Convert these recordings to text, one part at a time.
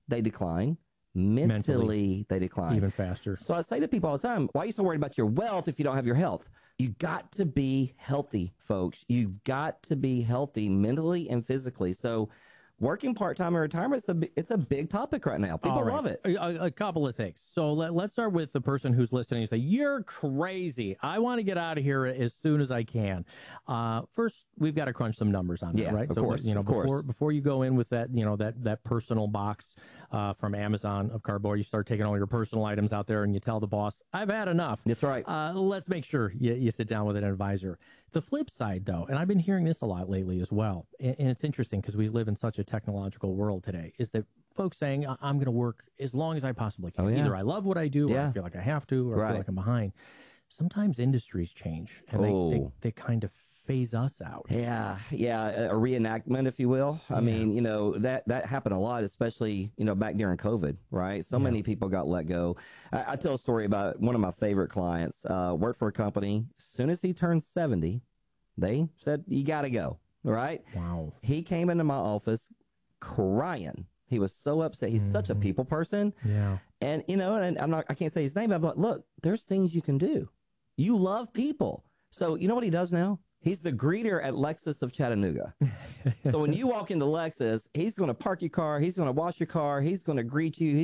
they decline. Mentally, they decline even faster. So I say to people all the time, why are you so worried about your wealth if you don't have your health? You got to be healthy, folks. You've got to be healthy mentally and physically. So working part-time in retirement, it's a big topic right now. People love it. A couple of things. So let's start with the person who's listening and say, you're crazy. I want to get out of here as soon as I can. First, we've got to crunch some numbers on that, right? Of course, before you go in with that, that personal box from Amazon of cardboard, you start taking all your personal items out there and you tell the boss, I've had enough. That's right. Let's make sure you sit down with an advisor. The flip side, though, and I've been hearing this a lot lately as well, and it's interesting because we live in such a technological world today, is that folks saying, I'm going to work as long as I possibly can. Either I love what I do, or I feel like I have to, or I feel like I'm behind. Sometimes industries change, and they kind of phase us out. Yeah, a reenactment, if you will. I mean, that happened a lot, especially, back during COVID, right? So many people got let go. I tell a story about one of my favorite clients, worked for a company. As soon as he turned 70, they said, you got to go, right? Wow. He came into my office crying. He was so upset. He's such a people person. Yeah. And, and I can't say his name, but I'm like, look, there's things you can do. You love people. So you know what he does now? He's the greeter at Lexus of Chattanooga. So when you walk into Lexus, he's going to park your car. He's going to wash your car. He's going to greet you.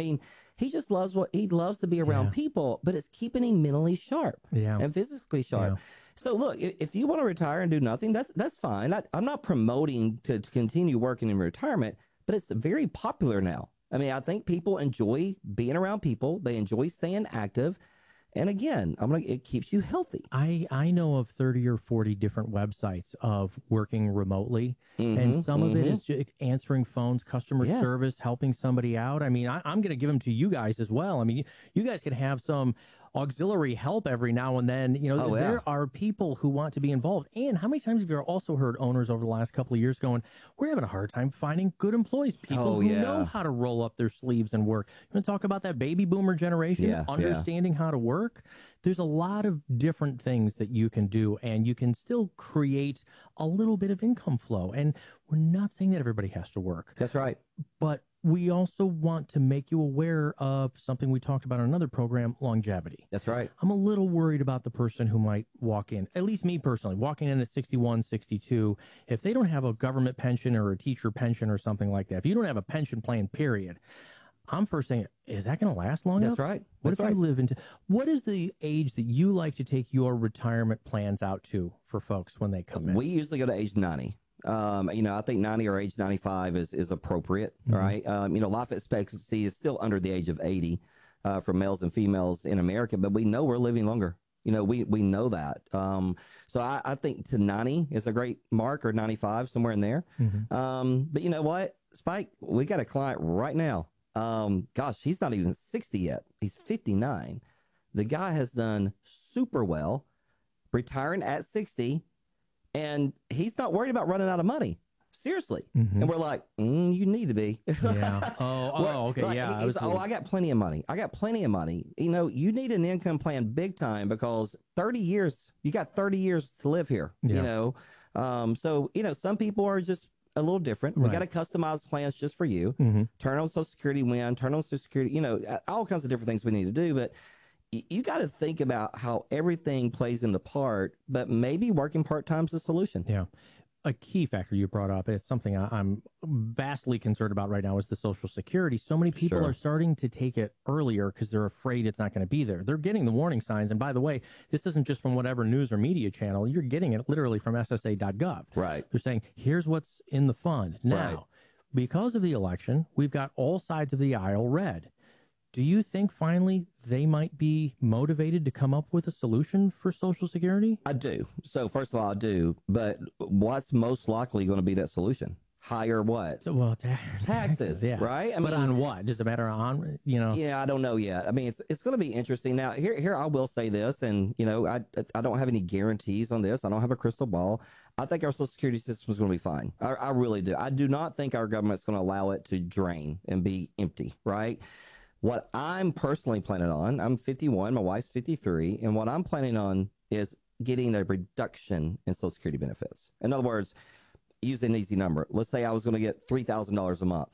He just loves he loves to be around people, but it's keeping him mentally sharp and physically sharp. Yeah. So look, if you want to retire and do nothing, that's fine. I'm not promoting to continue working in retirement, but it's very popular now. I mean, I think people enjoy being around people. They enjoy staying active. And again, it keeps you healthy. I know of 30 or 40 different websites of working remotely, and some of it is just answering phones, customer service, helping somebody out. I mean, I'm going to give them to you guys as well. I mean, you guys can have some auxiliary help every now and then. There are people who want to be involved. And how many times have you also heard owners over the last couple of years going, we're having a hard time finding good employees, people who know how to roll up their sleeves and work. You want to talk about that baby boomer generation, understanding how to work? There's a lot of different things that you can do, and you can still create a little bit of income flow. And we're not saying that everybody has to work. That's right. But we also want to make you aware of something we talked about in another program, longevity. That's right. I'm a little worried about the person who might walk in, at least me personally, walking in at 61, 62. If they don't have a government pension or a teacher pension or something like that, if you don't have a pension plan, period, I'm first saying, is that going to last long enough? That's right. What if you live into, what is the age that you like to take your retirement plans out to for folks when they come in? We usually go to age 90. I think 90 or age 95 is appropriate, right? Life expectancy is still under the age of 80 for males and females in America, but we know we're living longer. We know that. So I think to 90 is a great mark, or 95, somewhere in there. But you know what, Spike, we got a client right now. He's not even 60 yet. He's 59. The guy has done super well, retiring at 60. And he's not worried about running out of money. Seriously. And we're like, you need to be. Yeah. Okay. Right. Yeah. I got plenty of money. You need an income plan big time, because 30 years, you got 30 years to live here, some people are just a little different. We got to customize plans just for you. Turn on Social Security turn on Social Security, all kinds of different things we need to do. But you got to think about how everything plays into part, but maybe working part-time is the solution. Yeah. A key factor you brought up, it's something I'm vastly concerned about right now, is the Social Security. So many people are starting to take it earlier because they're afraid it's not going to be there. They're getting the warning signs. And by the way, this isn't just from whatever news or media channel. You're getting it literally from SSA.gov. Right. They're saying, here's what's in the fund. Now, because of the election, we've got all sides of the aisle red. Do you think finally they might be motivated to come up with a solution for Social Security? I do. So first of all, I do. But what's most likely going to be that solution? Higher what? Taxes, right? But on what? Does it matter on, Yeah, I don't know yet. I mean, it's going to be interesting. Now, here I will say this, and, I don't have any guarantees on this. I don't have a crystal ball. I think our Social Security system is going to be fine. I really do. I do not think our government's going to allow it to drain and be empty, right? What I'm personally planning on, I'm 51, my wife's 53, and what I'm planning on is getting a reduction in Social Security benefits. In other words, use an easy number. Let's say I was going to get $3,000 a month.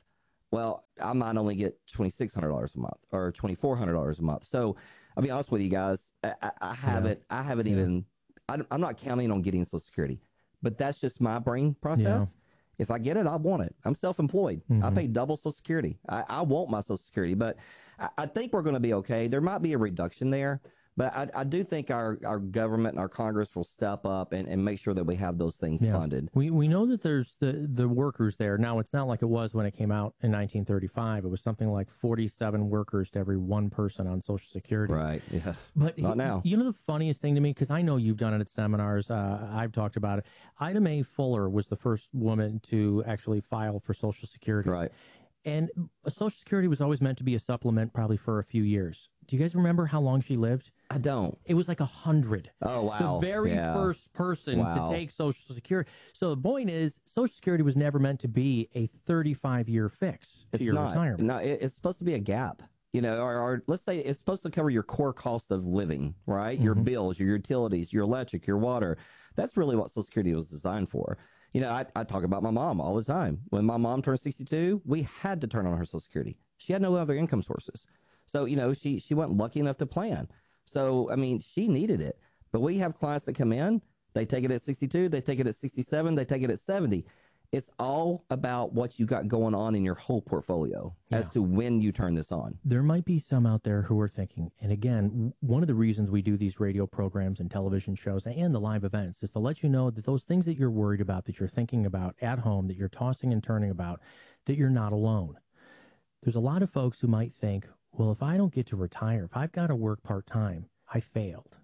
Well, I might only get $2,600 a month or $2,400 a month. So I'll be honest with you guys. I haven't even, I'm not counting on getting Social Security, but that's just my brain process. Yeah. If I get it, I want it. I'm self-employed. I pay double Social Security. I want my Social Security, but I think we're going to be okay. There might be a reduction there, but I do think our government and our Congress will step up and make sure that we have those things funded. We know that there's the workers there. Now, it's not like it was when it came out in 1935. It was something like 47 workers to every one person on Social Security. Right, yeah. But not now. You know the funniest thing to me, because I know you've done it at seminars, I've talked about it. Ida Mae Fuller was the first woman to actually file for Social Security. Right. And Social Security was always meant to be a supplement probably for a few years. Do you guys remember how long she lived? I don't. It was like 100. Oh, wow. The very first person to take Social Security. So the point is, Social Security was never meant to be a 35-year fix to your retirement. No, it's supposed to be a gap. You know, or let's say it's supposed to cover your core cost of living, right? Your bills, your utilities, your electric, your water. That's really what Social Security was designed for. You know, I talk about my mom all the time. When my mom turned 62, we had to turn on her Social Security. She had no other income sources. So, you know, she wasn't lucky enough to plan. So, I mean, she needed it. But we have clients that come in, they take it at 62, they take it at 67, they take it at 70. It's all about what you got going on in your whole portfolio as to when you turn this on. There might be some out there who are thinking, and again, one of the reasons we do these radio programs and television shows and the live events is to let you know that those things that you're worried about, that you're thinking about at home, that you're tossing and turning about, that you're not alone. There's a lot of folks who might think, well, if I don't get to retire, if I've got to work part-time, I failed.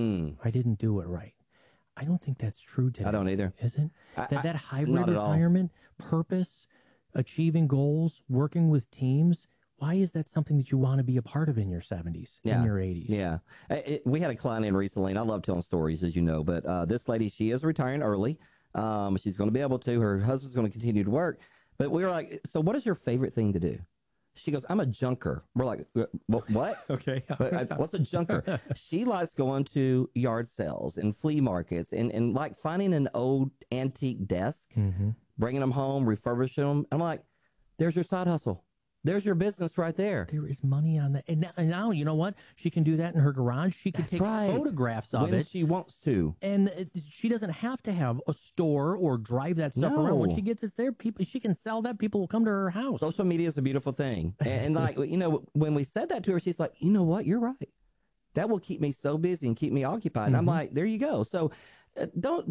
I didn't do it right. I don't think that's true today. I don't either. Is it? That hybrid retirement, purpose, achieving goals, working with teams, why is that something that you want to be a part of in your 70s, in your 80s? Yeah. We had a client in recently, and I love telling stories, as you know, but this lady, she is retiring early. She's going to be able to. Her husband's going to continue to work. But we were like, so what is your favorite thing to do? She goes, I'm a junker. We're like, what? Okay. What's a junker? She likes going to yard sales and flea markets and like finding an old antique desk, bringing them home, refurbishing them. I'm like, there's your side hustle. There's your business right there. There is money on that. And now, you know what? She can do that in her garage. She can take photographs of when it. she wants to. And she doesn't have to have a store or drive that stuff around. When she gets it there, she can sell that. People will come to her house. Social media is a beautiful thing. And like, you know, when we said that to her, she's like, you know what? You're right. That will keep me so busy and keep me occupied. And I'm like, there you go. So I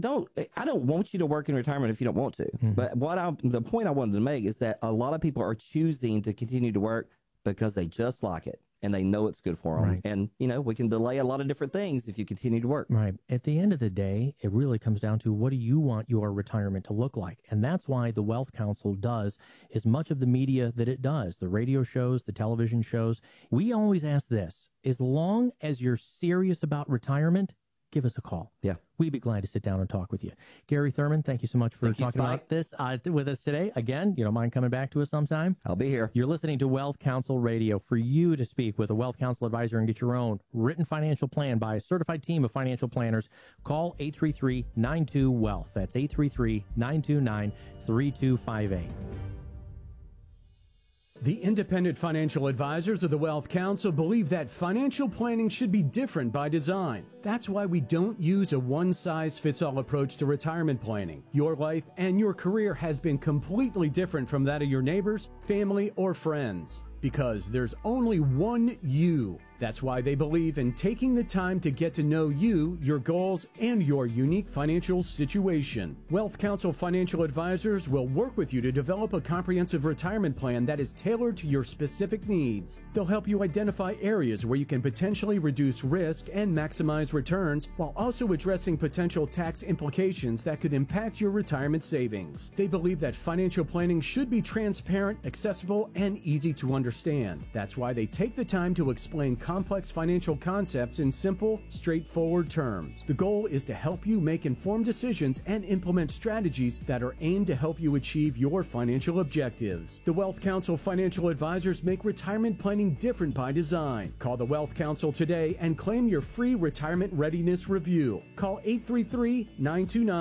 don't want you to work in retirement if you don't want to. But the point I wanted to make is that a lot of people are choosing to continue to work because they just like it and they know it's good for them. Right. And, you know, we can delay a lot of different things if you continue to work. Right. At the end of the day, it really comes down to what do you want your retirement to look like? And that's why the Wealth Council does as much of the media that it does, the radio shows, the television shows. We always ask this, as long as you're serious about retirement, give us a call. Yeah. We'd be glad to sit down and talk with you. Gary Thurman, thank you so much for talking about this with us today. Again, you don't mind coming back to us sometime? I'll be here. You're listening to Wealth Council Radio. For you to speak with a Wealth Council advisor and get your own written financial plan by a certified team of financial planners, call 833-92-WEALTH. That's 833-929-3258. The independent financial advisors of the Wealth Council believe that financial planning should be different by design. That's why we don't use a one-size-fits-all approach to retirement planning. Your life and your career has been completely different from that of your neighbors, family, or friends. Because there's only one you. That's why they believe in taking the time to get to know you, your goals, and your unique financial situation. Wealth Council financial advisors will work with you to develop a comprehensive retirement plan that is tailored to your specific needs. They'll help you identify areas where you can potentially reduce risk and maximize returns, while also addressing potential tax implications that could impact your retirement savings. They believe that financial planning should be transparent, accessible, and easy to understand. That's why they take the time to explain complex financial concepts in simple, straightforward terms. The goal is to help you make informed decisions and implement strategies that are aimed to help you achieve your financial objectives. The Wealth Council financial advisors make retirement planning different by design. Call the Wealth Council today and claim your free retirement readiness review. Call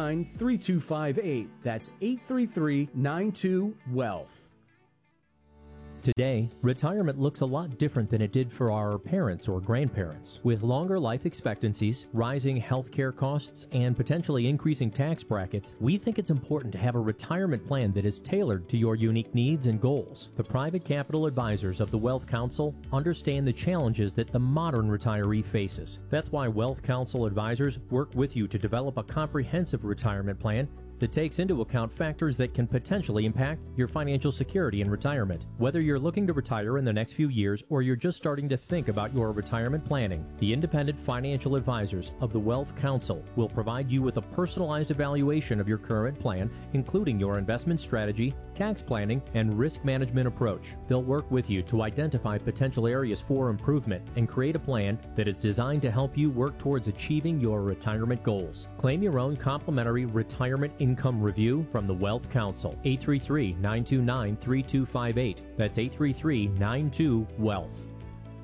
833-929-3258. That's 833-92-WEALTH. Today, retirement looks a lot different than it did for our parents or grandparents. With longer life expectancies, rising healthcare costs, and potentially increasing tax brackets, we think it's important to have a retirement plan that is tailored to your unique needs and goals. The private capital advisors of the Wealth Council understand the challenges that the modern retiree faces. That's why Wealth Council advisors work with you to develop a comprehensive retirement plan that takes into account factors that can potentially impact your financial security in retirement. Whether you're looking to retire in the next few years or you're just starting to think about your retirement planning, the independent financial advisors of the Wealth Council will provide you with a personalized evaluation of your current plan, including your investment strategy, tax planning, and risk management approach. They'll work with you to identify potential areas for improvement and create a plan that is designed to help you work towards achieving your retirement goals. Claim your own complimentary retirement income review from the Wealth Council. 833-929-3258. That's 833-92-WEALTH.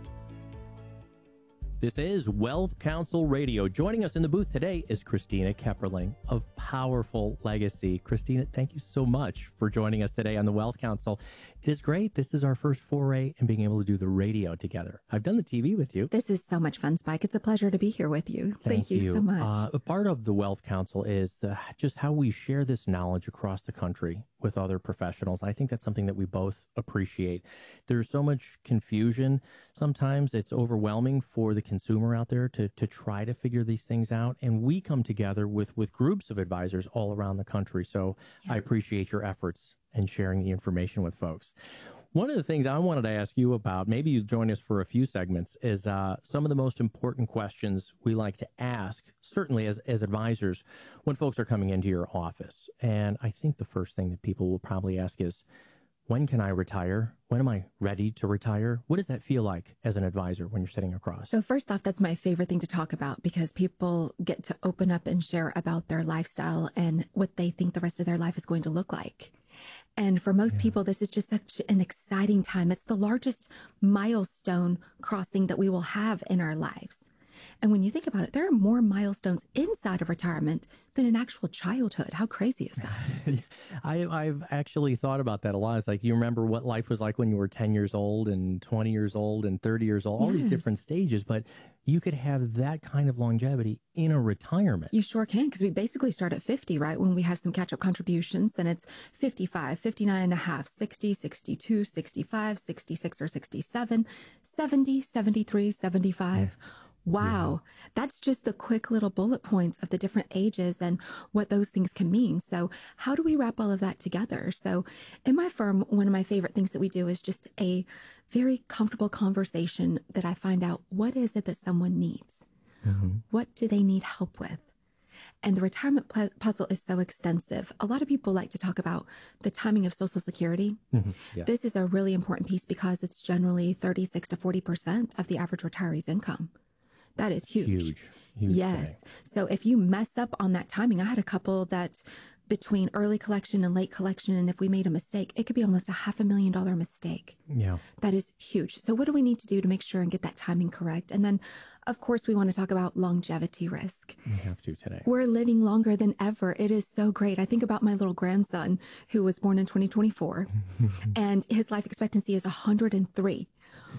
This is Wealth Council Radio. Joining us in the booth today is Christina Kepperling of Powerful Legacy. Christina, thank you so much for joining us today on the Wealth Council. It is great. This is our first foray in being able to do the radio together. I've done the TV with you. This is so much fun, Spike. It's a pleasure to be here with you. Thank you so much. A part of the Wealth Council is just how we share this knowledge across the country with other professionals. I think that's something that we both appreciate. There's so much confusion. Sometimes it's overwhelming for the consumer out there to try to figure these things out. And we come together with groups of advisors all around the country. So I appreciate your efforts and sharing the information with folks. One of the things I wanted to ask you about, maybe you join us for a few segments, is some of the most important questions we like to ask, certainly as advisors, when folks are coming into your office. And I think the first thing that people will probably ask is, when can I retire? When am I ready to retire? What does that feel like as an advisor when you're sitting across? So first off, that's my favorite thing to talk about because people get to open up and share about their lifestyle and what they think the rest of their life is going to look like. And for most people, this is just such an exciting time. It's the largest milestone crossing that we will have in our lives. And when you think about it, there are more milestones inside of retirement than in actual childhood. How crazy is that? I've actually thought about that a lot. It's like, you remember what life was like when you were 10 years old and 20 years old and 30 years old, all these different stages, but you could have that kind of longevity in a retirement. You sure can, because we basically start at 50, right? When we have some catch-up contributions, then it's 55, 59 and a half, 60, 62, 65, 66 or 67, 70, 73, 75. Wow. That's just the quick little bullet points of the different ages and what those things can mean. So how do we wrap all of that together? So in my firm, one of my favorite things that we do is just a very comfortable conversation that I find out, what is it that someone needs? What do they need help with? And the retirement puzzle is so extensive. A lot of people like to talk about the timing of Social Security. This is a really important piece because it's generally 36 to 40% of the average retiree's income. That is huge. Yes. Thing. So if you mess up on that timing, I had a couple that between early collection and late collection, and if we made a mistake, it could be almost $500,000 mistake. Yeah. That is huge. So what do we need to do to make sure and get that timing correct? And then, of course, we want to talk about longevity risk. We have to today. We're living longer than ever. It is so great. I think about my little grandson who was born in 2024 and his life expectancy is 103.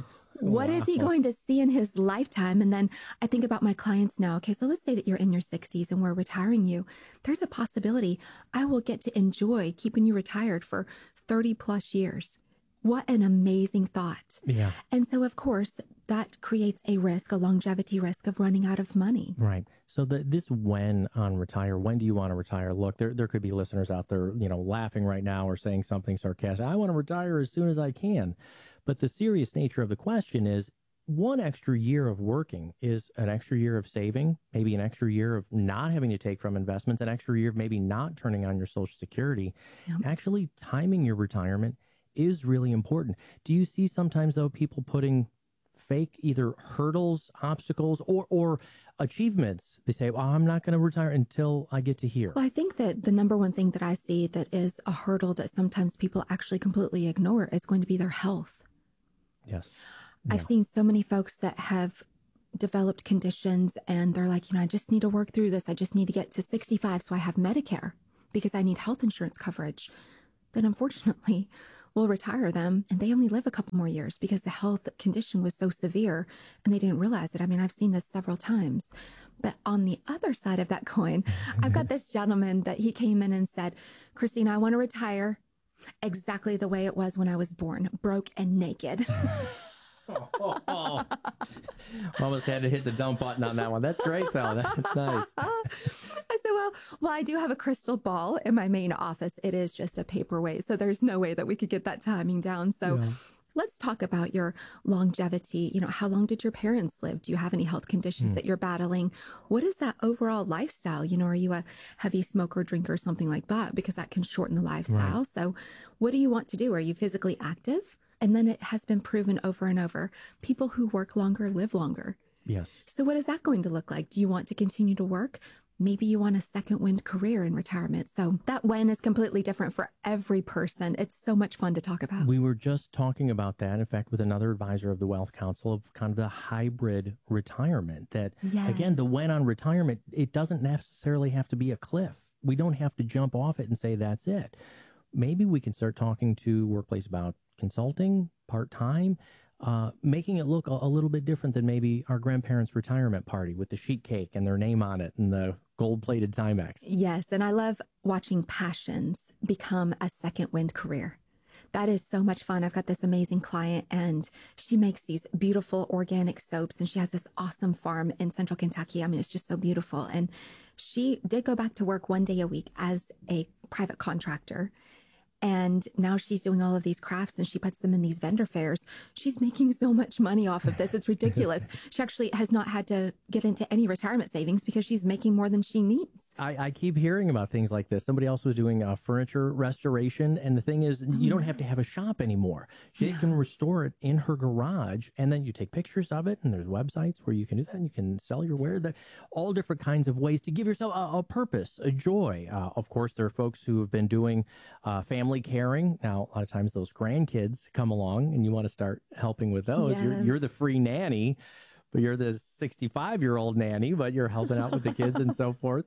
What is he going to see in his lifetime? And then I think about my clients now. Okay, so let's say that you're in your 60s and we're retiring you. There's a possibility I will get to enjoy keeping you retired for 30 plus years. What an amazing thought. Yeah. And so, of course, that creates a risk, a longevity risk of running out of money. Right. So this when on retire, when do you want to retire? Look, there could be listeners out there, laughing right now or saying something sarcastic. I want to retire as soon as I can. But the serious nature of the question is, one extra year of working is an extra year of saving, maybe an extra year of not having to take from investments, an extra year of maybe not turning on your Social Security. Yep. Actually, timing your retirement is really important. Do you see sometimes, though, people putting fake either hurdles, obstacles, or achievements? They say, well, I'm not going to retire until I get to here. Well, I think that the number one thing that I see that is a hurdle that sometimes people actually completely ignore is going to be their health. Yes. I've seen so many folks that have developed conditions and they're like, I just need to work through this. I just need to get to 65 so I have Medicare because I need health insurance coverage. Then unfortunately, we'll retire them and they only live a couple more years because the health condition was so severe and they didn't realize it. I mean, I've seen this several times. But on the other side of that coin, I've got this gentleman that he came in and said, Christina, I want to retire exactly the way it was when I was born, broke and naked. Almost had to hit the dump button on that one. That's great, though. That's nice. I said, well, I do have a crystal ball in my main office. It is just a paperweight, so there's no way that we could get that timing down. So yeah. Let's talk about your longevity. You know, how long did your parents live? Do you have any health conditions that you're battling? What is that overall lifestyle? You know, are you a heavy smoker, drinker, something like that? Because that can shorten the lifestyle. Right. So what do you want to do? Are you physically active? And then it has been proven over and over. People who work longer live longer. Yes. So what is that going to look like? Do you want to continue to work? Maybe you want a second wind career in retirement. So that when is completely different for every person. It's so much fun to talk about. We were just talking about that, in fact, with another advisor of the Wealth Council, of kind of the hybrid retirement that, again, the when on retirement, it doesn't necessarily have to be a cliff. We don't have to jump off it and say that's it. Maybe we can start talking to workplace about consulting, part-time, making it look a little bit different than maybe our grandparents' retirement party with the sheet cake and their name on it and the gold-plated Timex. Yes, and I love watching passions become a second wind career. That is so much fun. I've got this amazing client and she makes these beautiful organic soaps and she has this awesome farm in central Kentucky. I mean, it's just so beautiful. And she did go back to work one day a week as a private contractor. And now she's doing all of these crafts and she puts them in these vendor fairs. She's making so much money off of this. It's ridiculous. She actually has not had to get into any retirement savings because she's making more than she needs. I keep hearing about things like this. Somebody else was doing furniture restoration. And the thing is, you don't have to have a shop anymore. She can restore it in her garage. And then you take pictures of it. And there's websites where you can do that. And you can sell your wares. All different kinds of ways to give yourself a purpose, a joy. Of course, there are folks who have been doing family caring. Now, a lot of times those grandkids come along and you want to start helping with those. Yes. You're the free nanny, but you're the 65-year-old nanny, but you're helping out with the kids and so forth.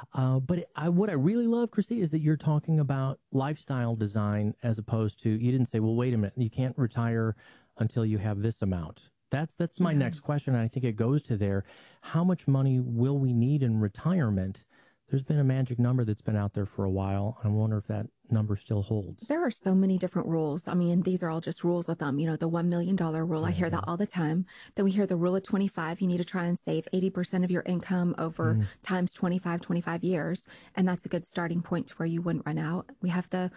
But what I really love, Christy, is that you're talking about lifestyle design as opposed to, you didn't say, well, wait a minute, you can't retire until you have this amount. That's my next question. And I think it goes to there. How much money will we need in retirement? There's been a magic number that's been out there for a while. I wonder if that number still holds. There are so many different rules. I mean, these are all just rules of thumb. You know, the $1 million rule, I hear that all the time. Then we hear the rule of 25. You need to try and save 80% of your income over times 25 years. And that's a good starting point to where you wouldn't run out. We have the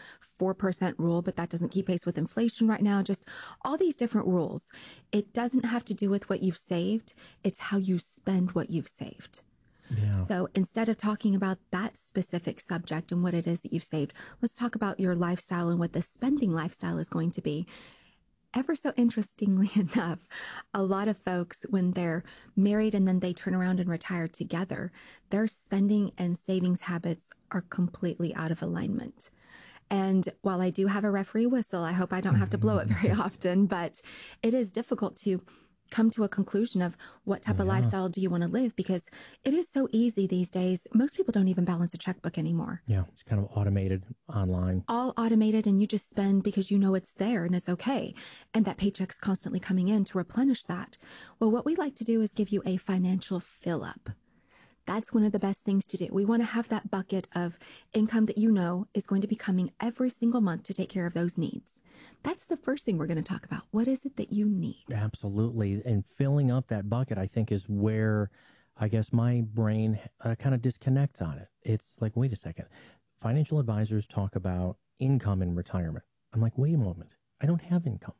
4% rule, but that doesn't keep pace with inflation right now. Just all these different rules. It doesn't have to do with what you've saved. It's how you spend what you've saved. Yeah. So instead of talking about that specific subject and what it is that you've saved, let's talk about your lifestyle and what the spending lifestyle is going to be. Ever so interestingly enough, a lot of folks, when they're married and then they turn around and retire together, their spending and savings habits are completely out of alignment. And while I do have a referee whistle, I hope I don't have to blow it very often, but it is difficult to come to a conclusion of what type of lifestyle do you want to live, because it is so easy these days. Most people don't even balance a checkbook anymore. Yeah, it's kind of automated online. All automated, and you just spend because you know it's there and it's okay. And that paycheck's constantly coming in to replenish that. Well, what we like to do is give you a financial fill up. That's one of the best things to do. We want to have that bucket of income that you know is going to be coming every single month to take care of those needs. That's the first thing we're going to talk about. What is it that you need? Absolutely. And filling up that bucket, I think, is where I guess my brain kind of disconnects on it. It's like, wait a second. Financial advisors talk about income in retirement. I'm like, wait a moment. I don't have income.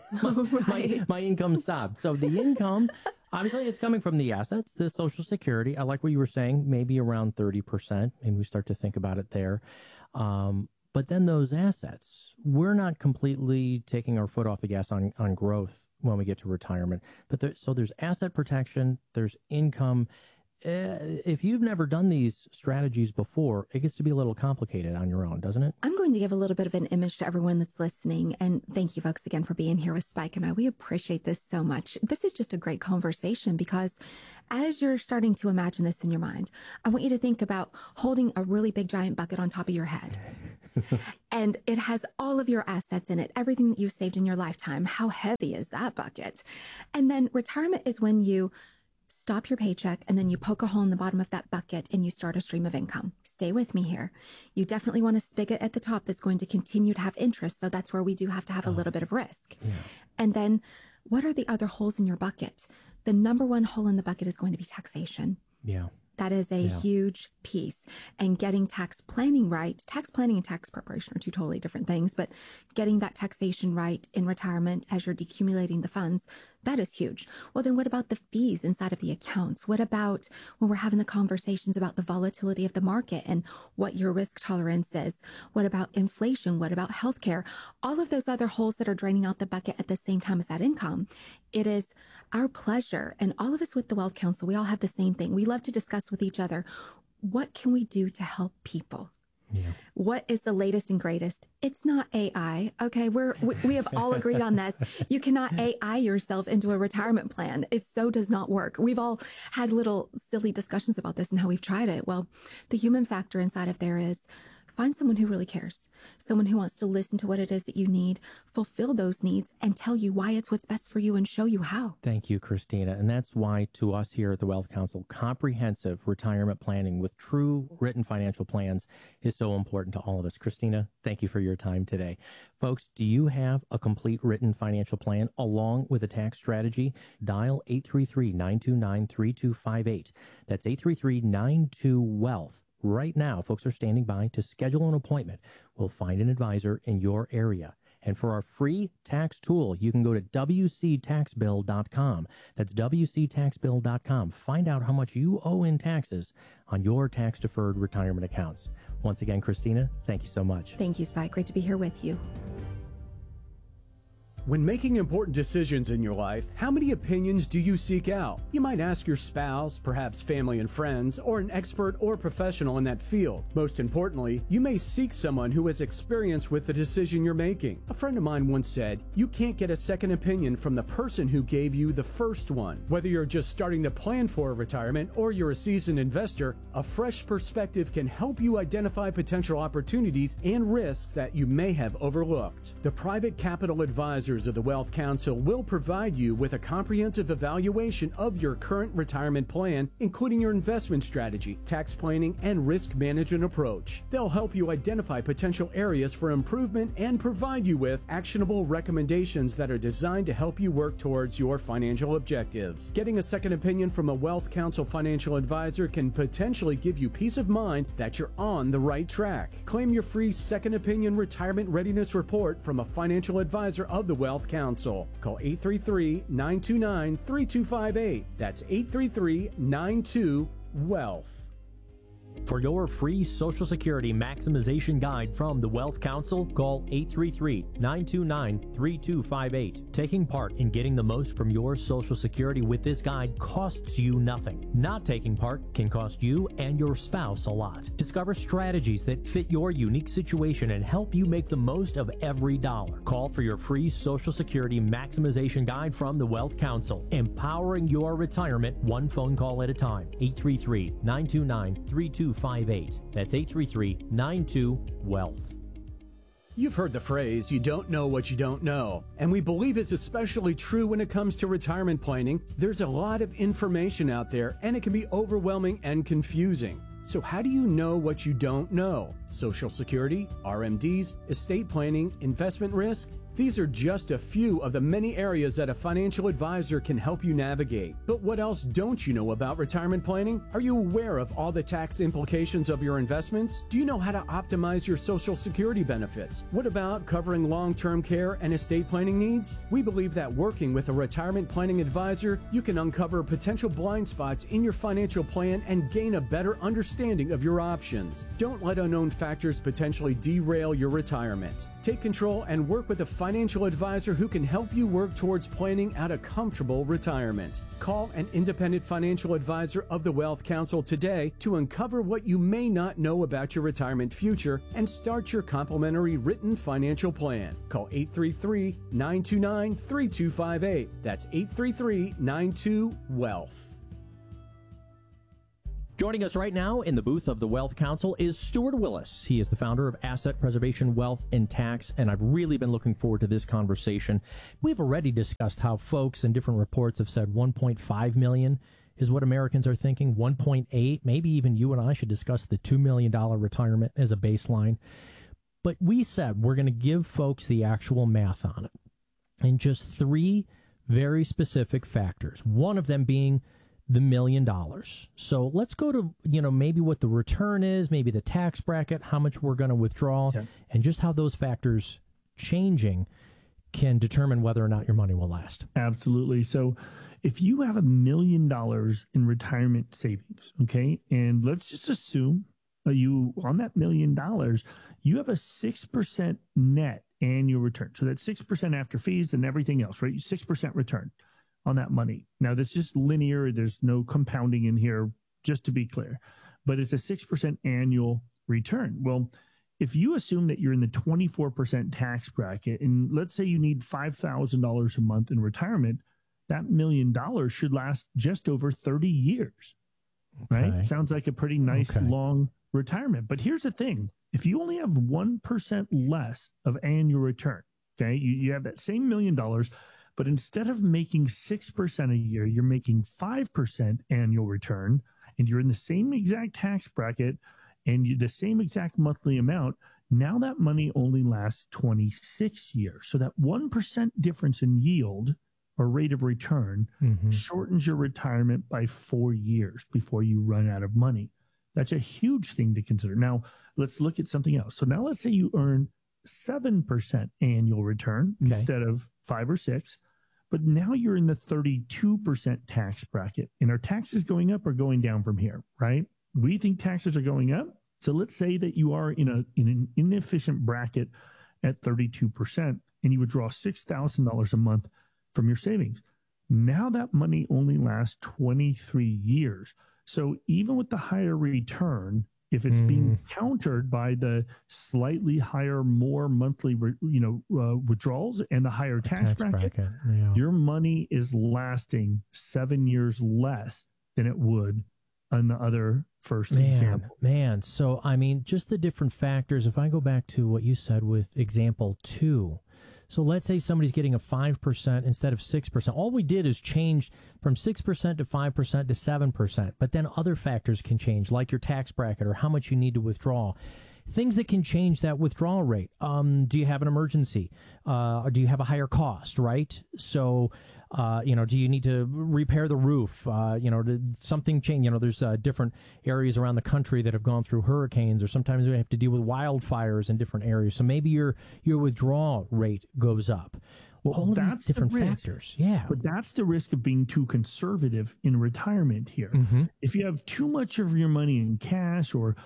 my income stopped. So the income, obviously, it's coming from the assets, the Social Security. I like what you were saying, maybe around 30%. Maybe we start to think about it there. But then those assets, we're not completely taking our foot off the gas on growth when we get to retirement. But so there's asset protection, there's income. If you've never done these strategies before, it gets to be a little complicated on your own, doesn't it? I'm going to give a little bit of an image to everyone that's listening. And thank you, folks, again for being here with Spike and I. We appreciate this so much. This is just a great conversation because as you're starting to imagine this in your mind, I want you to think about holding a really big giant bucket on top of your head. And it has all of your assets in it, everything that you saved in your lifetime. How heavy is that bucket? And then retirement is when you stop your paycheck and then you poke a hole in the bottom of that bucket and you start a stream of income. Stay with me here. You definitely want a spigot at the top that's going to continue to have interest. So that's where we do have to have a little bit of risk. Yeah. And then what are the other holes in your bucket? The number one hole in the bucket is going to be taxation. Yeah. That is a huge piece. And getting tax planning right, tax planning and tax preparation are two totally different things, but getting that taxation right in retirement as you're decumulating the funds, that is huge. Well, then what about the fees inside of the accounts? What about when we're having the conversations about the volatility of the market and what your risk tolerance is? What about inflation? What about healthcare? All of those other holes that are draining out the bucket at the same time as that income. It is our pleasure, and all of us with the Wealth Council, we all have the same thing. We love to discuss with each other, what can we do to help people? Yeah. What is the latest and greatest? It's not AI. Okay. We have all agreed on this. You cannot AI yourself into a retirement plan. It so does not work. We've all had little silly discussions about this and how we've tried it. Well, the human factor inside of there is find someone who really cares, someone who wants to listen to what it is that you need, fulfill those needs, and tell you why it's what's best for you and show you how. Thank you, Christina. And that's why, to us here at the Wealth Council, comprehensive retirement planning with true written financial plans is so important to all of us. Christina, thank you for your time today. Folks, do you have a complete written financial plan along with a tax strategy? Dial 833-929-3258. That's 833-92-WEALTH. Right now, folks are standing by to schedule an appointment. We'll find an advisor in your area. And for our free tax tool, you can go to wctaxbill.com. That's wctaxbill.com. Find out how much you owe in taxes on your tax-deferred retirement accounts. Once again, Christina, thank you so much. Thank you, Spike. Great to be here with you. When making important decisions in your life, how many opinions do you seek out? You might ask your spouse, perhaps family and friends, or an expert or professional in that field. Most importantly, you may seek someone who has experience with the decision you're making. A friend of mine once said, you can't get a second opinion from the person who gave you the first one. Whether you're just starting to plan for a retirement or you're a seasoned investor, a fresh perspective can help you identify potential opportunities and risks that you may have overlooked. The Private Capital Advisors of the Wealth Council will provide you with a comprehensive evaluation of your current retirement plan, including your investment strategy, tax planning, and risk management approach. They'll help you identify potential areas for improvement and provide you with actionable recommendations that are designed to help you work towards your financial objectives. Getting a second opinion from a Wealth Council financial advisor can potentially give you peace of mind that you're on the right track. Claim your free second opinion retirement readiness report from a financial advisor of the Wealth Council. Call 833-929-3258. That's 833-92-WEALTH. For your free Social Security maximization guide from the Wealth Council, call 833-929-3258. Taking part in getting the most from your Social Security with this guide costs you nothing. Not taking part can cost you and your spouse a lot. Discover strategies that fit your unique situation and help you make the most of every dollar. Call for your free Social Security maximization guide from the Wealth Council, empowering your retirement one phone call at a time. 833-929-3258. That's 833-92-WEALTH. You've heard the phrase, you don't know what you don't know. And we believe it's especially true when it comes to retirement planning. There's a lot of information out there, and it can be overwhelming and confusing. So how do you know what you don't know? Social Security, RMDs, estate planning, investment risk? These are just a few of the many areas that a financial advisor can help you navigate. But what else don't you know about retirement planning? Are you aware of all the tax implications of your investments? Do you know how to optimize your Social Security benefits? What about covering long-term care and estate planning needs? We believe that working with a retirement planning advisor, you can uncover potential blind spots in your financial plan and gain a better understanding of your options. Don't let unknown factors potentially derail your retirement. Take control and work with a financial advisor who can help you work towards planning out a comfortable retirement. Call an independent financial advisor of the Wealth Council today to uncover what you may not know about your retirement future and start your complimentary written financial plan. Call 833-929-3258. That's 833-92-WEALTH. Joining us right now in the booth of the Wealth Council is Stuart Willis. He is the founder of Asset Preservation Wealth and Tax, and I've really been looking forward to this conversation. We've already discussed how folks in different reports have said 1.5 million is what Americans are thinking, 1.8. Maybe even you and I should discuss the $2 million retirement as a baseline. But we said we're going to give folks the actual math on it, and just 3 very specific factors, one of them being the $1 million. So let's go to, maybe what the return is, maybe the tax bracket, how much we're going to withdraw, and just how those factors changing can determine whether or not your money will last. Absolutely. So if you have $1 million in retirement savings, okay, and let's just assume you, on that $1 million, you have a 6% net annual return. So that's 6% after fees and everything else, right? 6% return on that money. Now, this is just linear. There's no compounding in here, just to be clear. But it's a 6% annual return. Well, if you assume that you're in the 24% tax bracket, and let's say you need $5,000 a month in retirement, that $1 million should last just over 30 years, right? Sounds like a pretty nice long retirement. But here's the thing. If you only have 1% less of annual return, okay, you have that same $1 million, but instead of making 6% a year, you're making 5% annual return, and you're in the same exact tax bracket and the same exact monthly amount. Now that money only lasts 26 years. So that 1% difference in yield or rate of return shortens your retirement by 4 years before you run out of money. That's a huge thing to consider. Now, let's look at something else. So now let's say you earn 7% annual return instead of 5 or 6, but now you're in the 32% tax bracket. And are taxes going up or going down from here, right? We think taxes are going up. So let's say that you are in an inefficient bracket at 32% and you would draw $6,000 a month from your savings. Now that money only lasts 23 years. So even with the higher return, if it's being countered by the slightly higher, more monthly, withdrawals and the higher tax bracket, your money is lasting 7 years less than it would on the other first example. So, I mean, just the different factors. If I go back to what you said with example 2, so let's say somebody's getting a 5% instead of 6%. All we did is change from 6% to 5% to 7%, but then other factors can change, like your tax bracket or how much you need to withdraw. Things that can change that withdrawal rate. Do you have an emergency? Or do you have a higher cost, right? So, do you need to repair the roof? Did something change? There's different areas around the country that have gone through hurricanes, or sometimes we have to deal with wildfires in different areas. So maybe your withdrawal rate goes up. Well, all of these different factors. Yeah. But that's the risk of being too conservative in retirement here. If you have too much of your money in cash or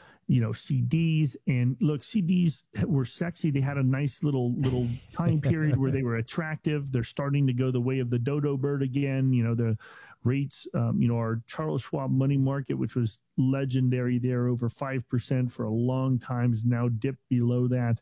CDs, and look, CDs were sexy. They had a nice little time period where they were attractive. They're starting to go the way of the dodo bird again. The rates, our Charles Schwab money market, which was legendary there, over 5% for a long time, is now dipped below that.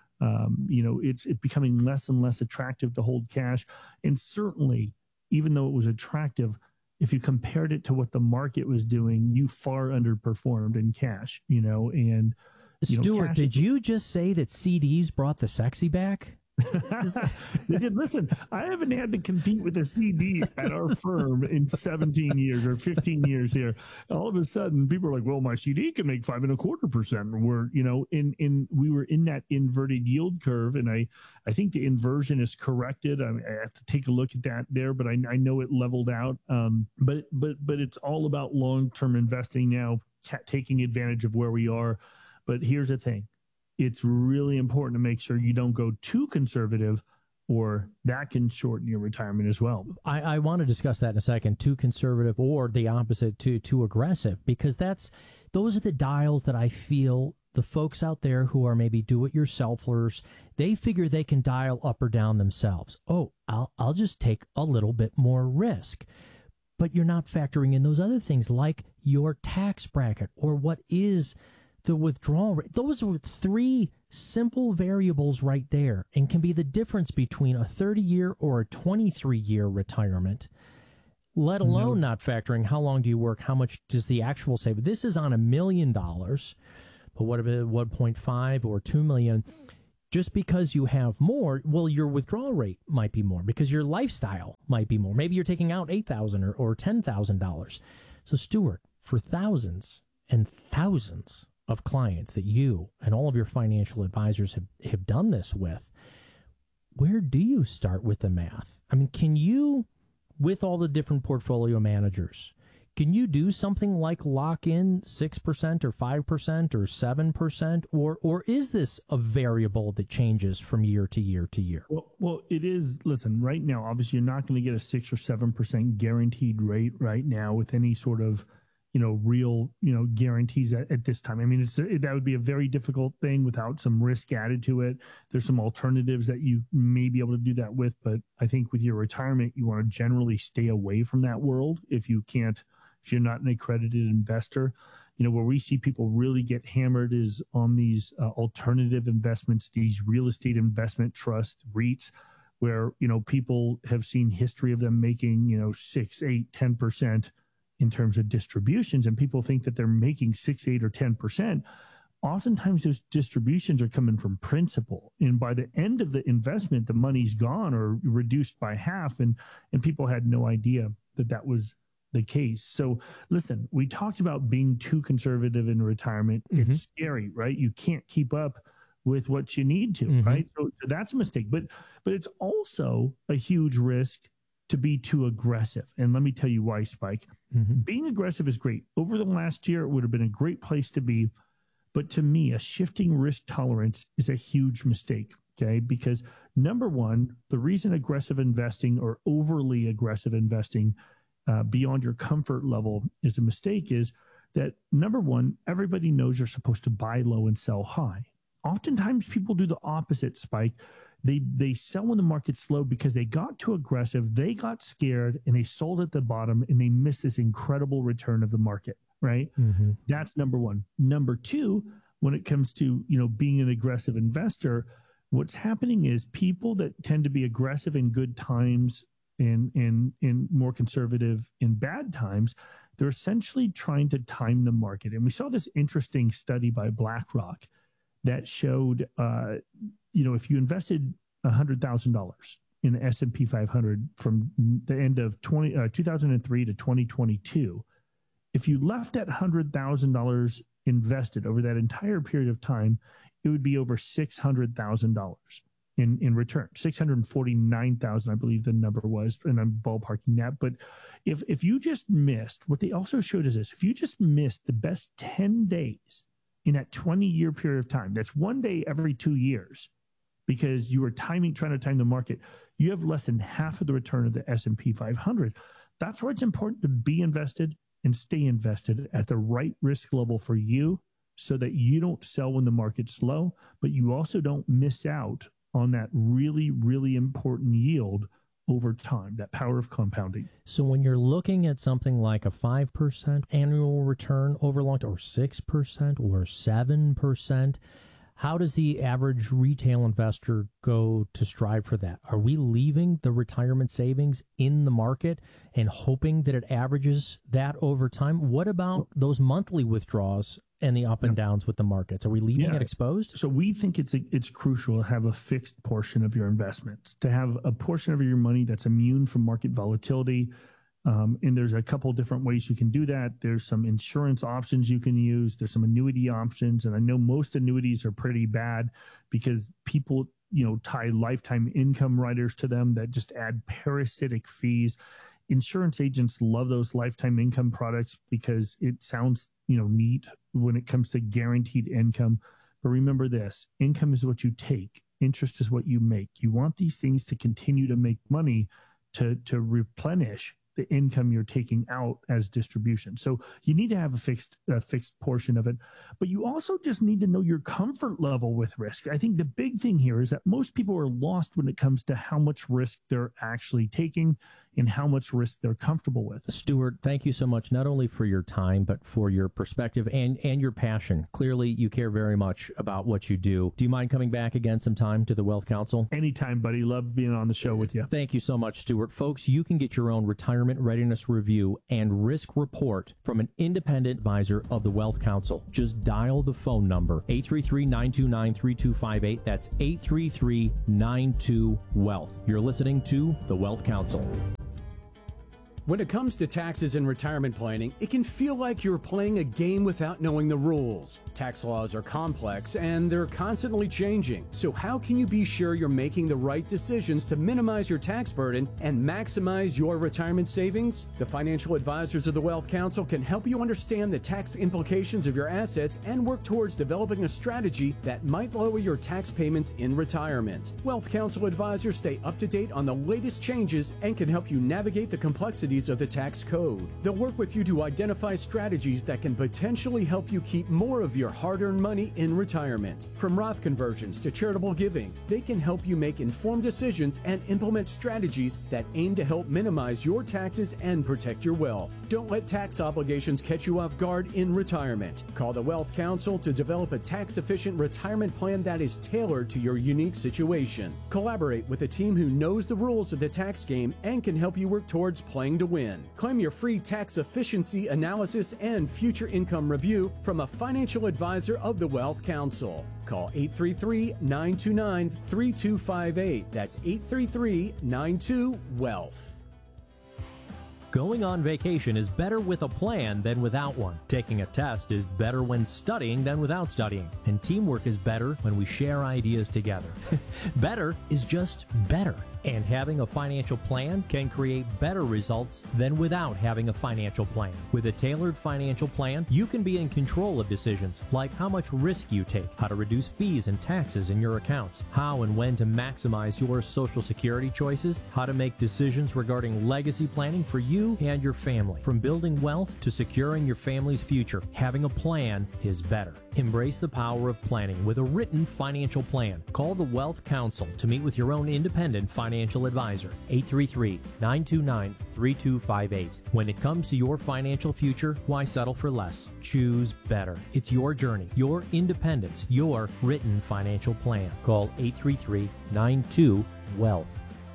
It's becoming less and less attractive to hold cash. And certainly, even though it was attractive, if you compared it to what the market was doing, you far underperformed in cash, and Stuart, did you just say that CDs brought the sexy back? They did. Listen, I haven't had to compete with a CD at our firm in 17 years or 15 years here. All of a sudden, people are like, well, my CD can make 5.25%. We're, we were in that inverted yield curve. And I think the inversion is corrected. I have to take a look at that there, but I know it leveled out. But it's all about long-term investing now, taking advantage of where we are. But here's the thing. It's really important to make sure you don't go too conservative, or that can shorten your retirement as well. I want to discuss that in a second, too conservative or the opposite, too aggressive, because those are the dials that I feel the folks out there who are maybe do-it-yourselfers, they figure they can dial up or down themselves. Oh, I'll just take a little bit more risk. But you're not factoring in those other things like your tax bracket or what is the withdrawal rate. Those are 3 simple variables right there and can be the difference between a 30-year or a 23-year retirement. let alone not factoring how long do you work, how much does the actual save. This is on $1 million, but what if it 1.5 or 2 million? Just because you have more, well, your withdrawal rate might be more because your lifestyle might be more. Maybe you're taking out $8,000 or $10,000. So, Stuart, for thousands and thousands of clients that you and all of your financial advisors have done this with, where do you start with the math? I mean, can you, with all the different portfolio managers, can you do something like lock in 6% or 5% or 7%? Or is this a variable that changes from year to year to year? Well, it is. Listen, right now, obviously, you're not going to get a 6 or 7% guaranteed rate right now with any sort of, real, guarantees at this time. I mean, that would be a very difficult thing without some risk added to it. There's some alternatives that you may be able to do that with, but I think with your retirement, you want to generally stay away from that world if you're not an accredited investor. Where we see people really get hammered is on these alternative investments, these real estate investment trust REITs, where, people have seen history of them making, 6, 8, 10% in terms of distributions. And people think that they're making 6, 8, or 10%. Oftentimes those distributions are coming from principal. And by the end of the investment, the money's gone or reduced by half. And people had no idea that was the case. So listen, we talked about being too conservative in retirement. Mm-hmm. It's scary, right? You can't keep up with what you need to, mm-hmm. right? So that's a mistake. But it's also a huge risk to be too aggressive. And let me tell you why, Spike. Mm-hmm. Being aggressive is great. Over the last year, it would have been a great place to be. But to me, a shifting risk tolerance is a huge mistake. Okay, because number one, the reason aggressive investing or overly aggressive investing beyond your comfort level is a mistake is that, number one, everybody knows you're supposed to buy low and sell high. Oftentimes people do the opposite, Spike. They sell when the market's low because they got too aggressive, they got scared, and they sold at the bottom, and they missed this incredible return of the market, right? Mm-hmm. That's number one. Number two, when it comes to, being an aggressive investor, what's happening is people that tend to be aggressive in good times and more conservative in bad times, they're essentially trying to time the market. And we saw this interesting study by BlackRock that showed, if you invested $100,000 in the S&P 500 from the end of 2003 to 2022, if you left that $100,000 invested over that entire period of time, it would be over $600,000 in return. 649,000, I believe the number was, and I'm ballparking that. But if you just missed, what they also showed is this: if you just missed the best 10 days in that 20-year period of time, that's one day every 2 years, because you were trying to time the market, you have less than half of the return of the S&P 500. That's why it's important to be invested and stay invested at the right risk level for you, so that you don't sell when the market's low, but you also don't miss out on that really, really important yield over time, that power of compounding. So when you're looking at something like a 5% annual return over long term, or 6% or 7%, how does the average retail investor go to strive for that? Are we leaving the retirement savings in the market and hoping that it averages that over time? What about those monthly withdrawals and the up and downs with the markets? Are we leaving it exposed? So we think it's crucial to have a fixed portion of your investments, to have a portion of your money that's immune from market volatility. And there's a couple different ways you can do that. There's some insurance options you can use. There's some annuity options. And I know most annuities are pretty bad because people, tie lifetime income riders to them that just add parasitic fees. Insurance agents love those lifetime income products because it sounds, neat when it comes to guaranteed income. But remember this: income is what you take. Interest is what you make. You want these things to continue to make money to replenish the income you're taking out as distribution. So you need to have a fixed portion of it, but you also just need to know your comfort level with risk. I think the big thing here is that most people are lost when it comes to how much risk they're actually taking and how much risk they're comfortable with. Stuart, thank you so much, not only for your time, but for your perspective and your passion. Clearly, you care very much about what you do. Do you mind coming back again sometime to the Wealth Council? Anytime, buddy. Love being on the show with you. Thank you so much, Stuart. Folks, you can get your own retirement retirement readiness review and risk report from an independent advisor of the Wealth Council. Just dial the phone number 833-929-3258. That's 833-92-WEALTH. You're listening to the Wealth Council. When it comes to taxes and retirement planning, it can feel like you're playing a game without knowing the rules. Tax laws are complex and they're constantly changing. So how can you be sure you're making the right decisions to minimize your tax burden and maximize your retirement savings? The financial advisors of the Wealth Council can help you understand the tax implications of your assets and work towards developing a strategy that might lower your tax payments in retirement. Wealth Council advisors stay up to date on the latest changes and can help you navigate the complexities of the tax code. They'll work with you to identify strategies that can potentially help you keep more of your hard-earned money in retirement. From Roth conversions to charitable giving, they can help you make informed decisions and implement strategies that aim to help minimize your taxes and protect your wealth. Don't let tax obligations catch you off guard in retirement. Call the Wealth Council to develop a tax-efficient retirement plan that is tailored to your unique situation. Collaborate with a team who knows the rules of the tax game and can help you work towards playing to win. Claim your free tax efficiency analysis and future income review from a financial advisor of the Wealth Council. Call 833-929-3258. That's 833-92-WEALTH. Going on vacation is better with a plan than without one. Taking a test is better when studying than without studying. And teamwork is better when we share ideas together. Better is just better. And having a financial plan can create better results than without having a financial plan. With a tailored financial plan, you can be in control of decisions like how much risk you take, how to reduce fees and taxes in your accounts, how and when to maximize your Social Security choices, how to make decisions regarding legacy planning for you and your family. From building wealth to securing your family's future, having a plan is better. Embrace the power of planning with a written financial plan. Call the Wealth Council to meet with your own independent financial advisor. 833-929-3258. When it comes to your financial future, why settle for less? Choose better. It's your journey, your independence, your written financial plan. Call 833-92-WEALTH.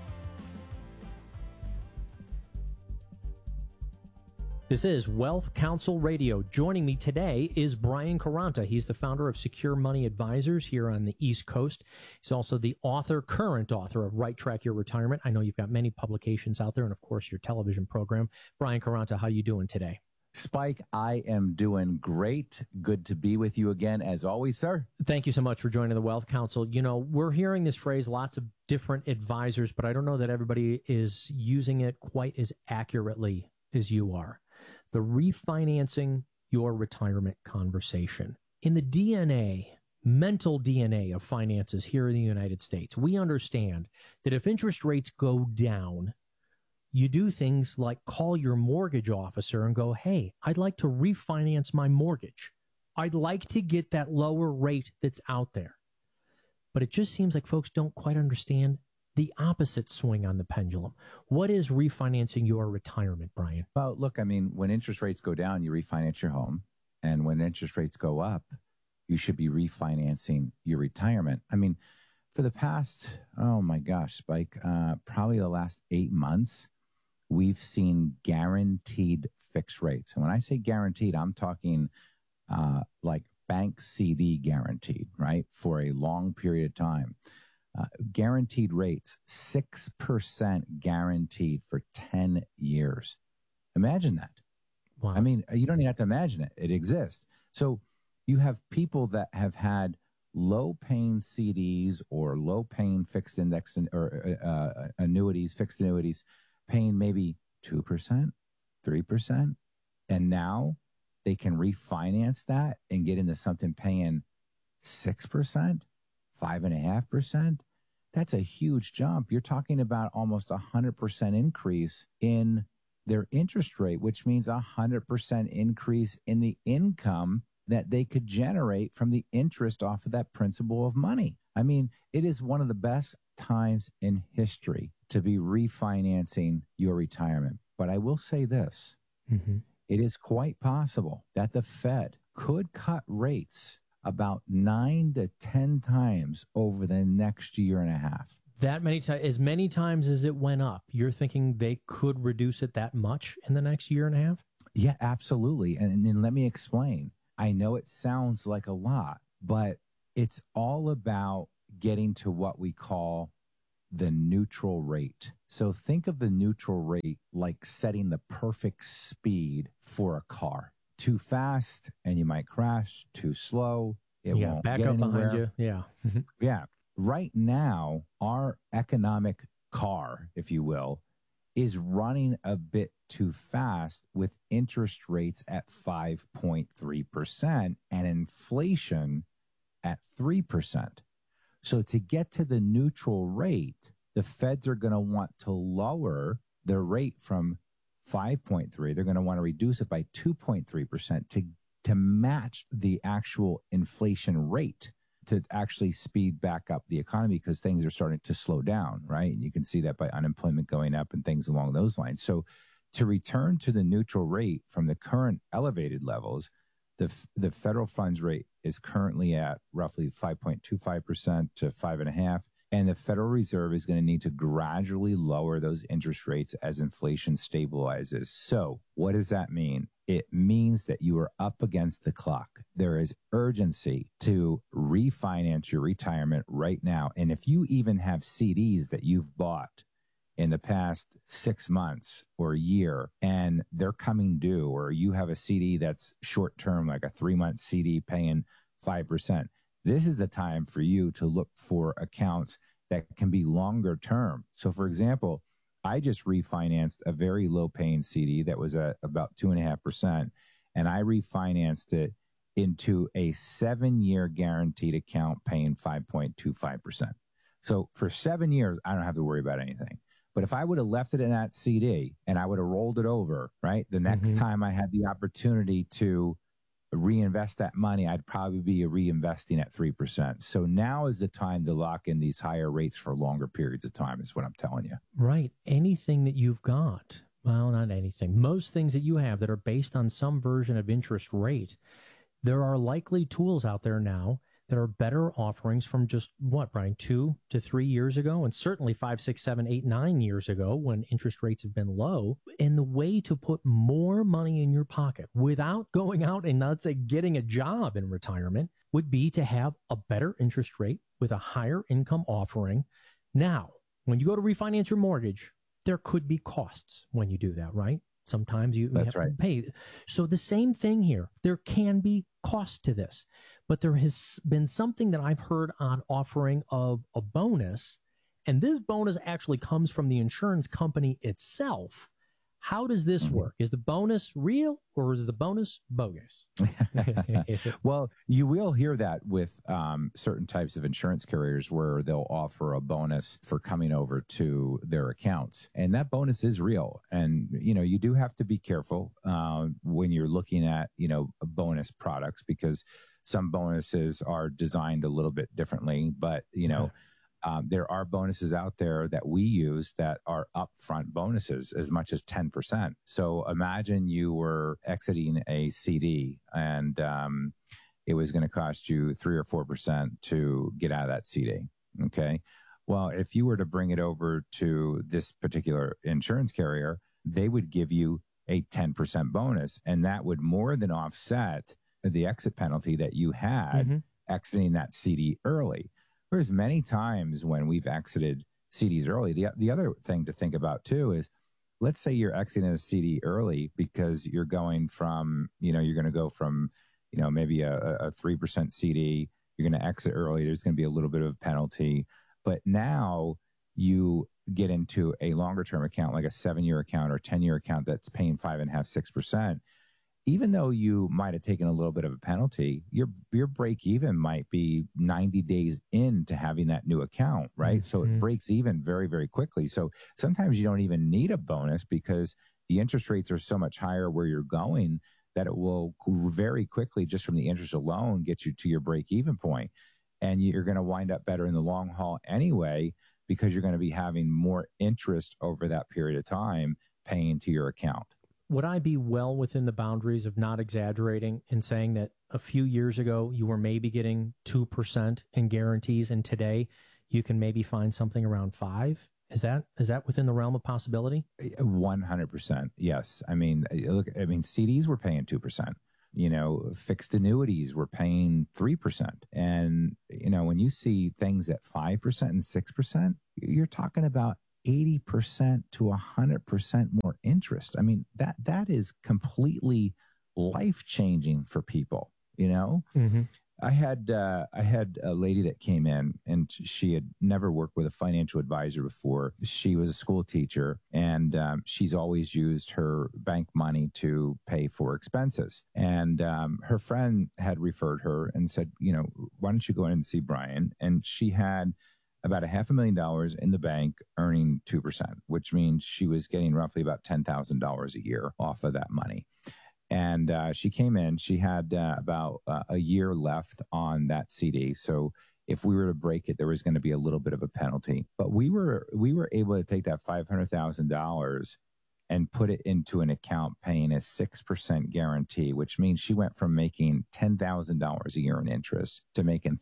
This is Wealth Council Radio. Joining me today is Brian Caranta. He's the founder of Secure Money Advisors here on the East Coast. He's also the current author of Right Track Your Retirement. I know you've got many publications out there and, of course, your television program. Brian Caranta, how you doing today? Spike, I am doing great. Good to be with you again, as always, sir. Thank you so much for joining the Wealth Council. You know, we're hearing this phrase, lots of different advisors, but I don't know that everybody is using it quite as accurately as you are. The refinancing your retirement conversation. In the DNA, mental DNA of finances here in the United States, we understand that if interest rates go down, you do things like call your mortgage officer and go, hey, I'd like to refinance my mortgage. I'd like to get that lower rate that's out there. But it just seems like folks don't quite understand the opposite swing on the pendulum. What is refinancing your retirement, Brian? Well, look, I mean, when interest rates go down, you refinance your home. And when interest rates go up, you should be refinancing your retirement. I mean, for the past, oh my gosh, Spike, probably the last 8 months, we've seen guaranteed fixed rates. And when I say guaranteed, I'm talking like bank CD guaranteed, right? For a long period of time. Guaranteed rates, 6% guaranteed for 10 years. Imagine that. Wow. I mean, you don't even have to imagine it. It exists. So you have people that have had low-paying CDs or low-paying fixed index or annuities, fixed annuities, paying maybe 2%, 3%, and now they can refinance that and get into something paying 6%. 5.5%, that's a huge jump. You're talking about almost 100% increase in their interest rate, which means 100% increase in the income that they could generate from the interest off of that principal of money. I mean, it is one of the best times in history to be refinancing your retirement. But I will say this, It is quite possible that the Fed could cut rates about 9 to 10 times over the next year and a half. That many times, as many times as it went up, you're thinking they could reduce it that much in the next year and a half? Yeah, absolutely. And let me explain. I know it sounds like a lot, but it's all about getting to what we call the neutral rate. So think of the neutral rate like setting the perfect speed for a car. Too fast and you might crash. Too slow, it won't back get up anywhere. behind you. Yeah. Yeah. Right now, our economic car, if you will, is running a bit too fast with interest rates at 5.3% and inflation at 3%. So to get to the neutral rate, the feds are going to want to lower the rate from 5.3. They're going to want to reduce it by 2.3% to match the actual inflation rate, to actually speed back up the economy, because things are starting to slow down, right? And you can see that by unemployment going up and things along those lines. So to return to the neutral rate from the current elevated levels, the federal funds rate is currently at roughly 5.25% to 5.5%. And the Federal Reserve is going to need to gradually lower those interest rates as inflation stabilizes. So what does that mean? It means that you are up against the clock. There is urgency to refinance your retirement right now. And if you even have CDs that you've bought in the past 6 months or a year and they're coming due, or you have a CD that's short term, like a 3-month CD paying 5%, this is the time for you to look for accounts that can be longer term. So for example, I just refinanced a very low paying CD that was at about 2.5%, and I refinanced it into a 7-year guaranteed account paying 5.25%. So for 7 years, I don't have to worry about anything. But if I would have left it in that CD and I would have rolled it over, right, the next time I had the opportunity to reinvest that money, I'd probably be reinvesting at 3%. So now is the time to lock in these higher rates for longer periods of time, is what I'm telling you. Right. Anything that you've got, well, not anything, most things that you have that are based on some version of interest rate, there are likely tools out there now that are better offerings from just what, Brian, 2 to 3 years ago, and certainly 5, 6, 7, 8, 9 years ago when interest rates have been low. And the way to put more money in your pocket without going out and, let's say, getting a job in retirement would be to have a better interest rate with a higher income offering. Now, when you go to refinance your mortgage, there could be costs when you do that, right? Sometimes you have to pay. So the same thing here. There can be cost to this, but there has been something that I've heard on offering of a bonus, and this bonus actually comes from the insurance company itself. How does this work? Is the bonus real or is the bonus bogus? Well, you will hear that with certain types of insurance carriers where they'll offer a bonus for coming over to their accounts. And that bonus is real. And, you know, you do have to be careful when you're looking at, you know, bonus products, because some bonuses are designed a little bit differently. But, you know, there are bonuses out there that we use that are upfront bonuses as much as 10%. So imagine you were exiting a CD and it was going to cost you 3 or 4% to get out of that CD. Okay. Well, if you were to bring it over to this particular insurance carrier, they would give you a 10% bonus, and that would more than offset the exit penalty that you had exiting that CD early. There's many times when we've exited CDs early. The other thing to think about too is, let's say you're exiting a CD early because you're going from, you know, you're going to go from, you know, maybe a 3% CD. You're going to exit early. There's going to be a little bit of penalty, but now you get into a longer term account, like a 7-year account or 10-year account that's paying 5.5%, 6%. Even though you might have taken a little bit of a penalty, your break even might be 90 days into having that new account, right? So it breaks even very, very quickly. So sometimes you don't even need a bonus because the interest rates are so much higher where you're going that it will very quickly, just from the interest alone, get you to your break even point. And you're going to wind up better in the long haul anyway, because you're going to be having more interest over that period of time paying to your account. Would I be well within the boundaries of not exaggerating in saying that a few years ago you were maybe getting 2% in guarantees, and today you can maybe find something around 5. Is that within the realm of possibility? 100%. Yes. I mean, CDs were paying 2%. Fixed annuities were paying 3%. And, when you see things at 5% and 6%, you're talking about 80% to 100% more interest. I mean, that is completely life-changing for people, Mm-hmm. I had a lady that came in, and she had never worked with a financial advisor before. She was a school teacher, and she's always used her bank money to pay for expenses. And her friend had referred her and said, why don't you go in and see Brian? And she had about $500,000 in the bank earning 2%, which means she was getting roughly about $10,000 a year off of that money. And she came in, she had about a year left on that CD. So if we were to break it, there was going to be a little bit of a penalty. But we were able to take that $500,000 and put it into an account paying a 6% guarantee, which means she went from making $10,000 a year in interest to making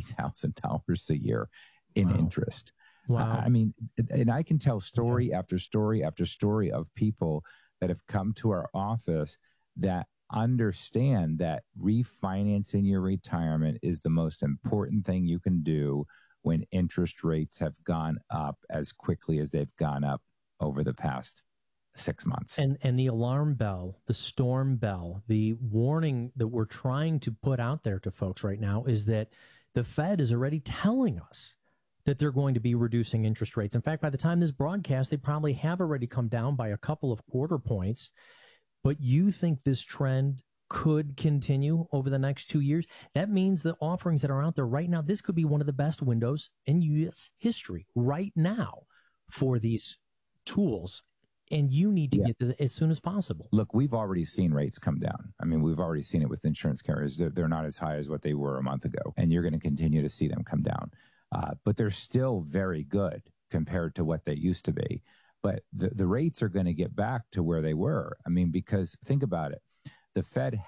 $30,000 a year in interest. Wow. I mean, and I can tell story after story after story of people that have come to our office that understand that refinancing your retirement is the most important thing you can do when interest rates have gone up as quickly as they've gone up over the past 6 months. And the alarm bell, the storm bell, the warning that we're trying to put out there to folks right now is that the Fed is already telling us that they're going to be reducing interest rates. In fact, by the time this broadcast, they probably have already come down by a couple of quarter points. But you think this trend could continue over the next 2 years? That means the offerings that are out there right now, this could be one of the best windows in U.S. history right now for these tools. And you need to get this as soon as possible. Look, we've already seen rates come down. I mean, we've already seen it with insurance carriers. They're not as high as what they were a month ago. And you're going to continue to see them come down. But they're still very good compared to what they used to be. But the rates are going to get back to where they were. I mean, because think about it. The Fed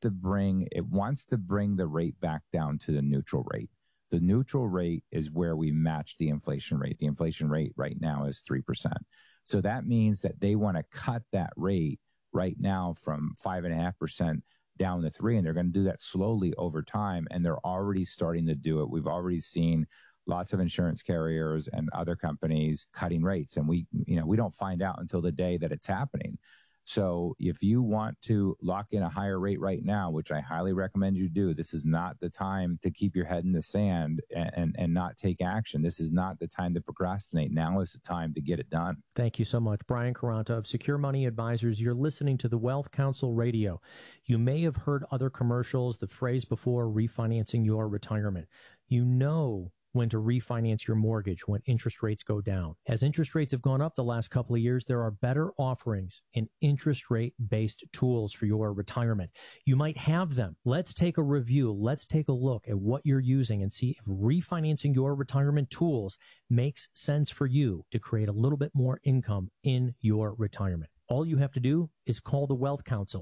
wants to bring the rate back down to the neutral rate. The neutral rate is where we match the inflation rate. The inflation rate right now is 3%. So that means that they want to cut that rate right now from 5.5% down to 3%. And they're going to do that slowly over time. And they're already starting to do it. We've already seen lots of insurance carriers and other companies cutting rates. And we don't find out until the day that it's happening. So if you want to lock in a higher rate right now, which I highly recommend you do, this is not the time to keep your head in the sand and not take action. This is not the time to procrastinate. Now is the time to get it done. Thank you so much. Brian Caranta of Secure Money Advisors. You're listening to the Wealth Council Radio. You may have heard other commercials, the phrase before, refinancing your retirement. You know when to refinance your mortgage when interest rates go down. As interest rates have gone up the last couple of years, there are better offerings in interest rate-based tools for your retirement. You might have them. Let's take a review. Let's take a look at what you're using and see if refinancing your retirement tools makes sense for you to create a little bit more income in your retirement. All you have to do is call the Wealth Council.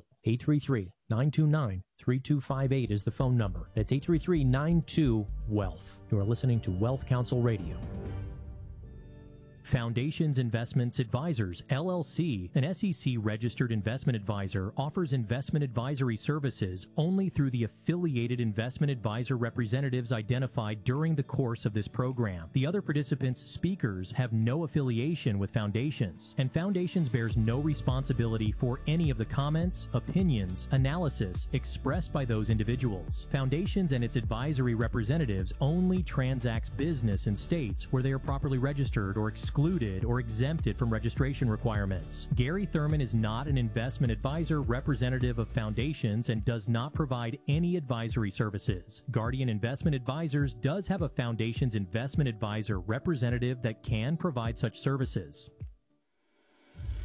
833-929-3258 is the phone number. That's 833-92-WEALTH. You are listening to Wealth Council Radio. Foundations Investments Advisors, LLC, an SEC-registered investment advisor, offers investment advisory services only through the affiliated investment advisor representatives identified during the course of this program. The other participants' speakers have no affiliation with Foundations, and Foundations bears no responsibility for any of the comments, opinions, analysis expressed by those individuals. Foundations and its advisory representatives only transacts business in states where they are properly registered or excluded or exempted from registration requirements. Gary Thurman is not an investment advisor representative of Foundations and does not provide any advisory services. Guardian Investment Advisors does have a Foundations investment advisor representative that can provide such services.